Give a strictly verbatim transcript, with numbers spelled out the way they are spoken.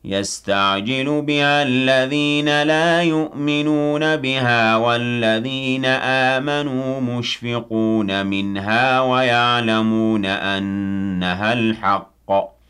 يستعجل بها الذين لا يؤمنون بها والذين آمنوا مشفقون منها ويعلمون أنها الحق